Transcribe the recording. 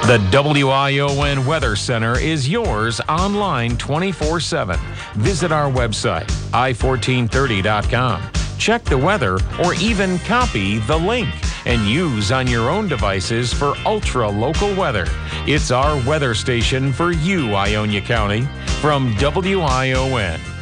The WION Weather Center is yours online 24/7. Visit our website, i1430.com. Check the weather or even copy the link and use on your own devices for ultra-local weather. It's our weather station for you, Ionia County, from WION.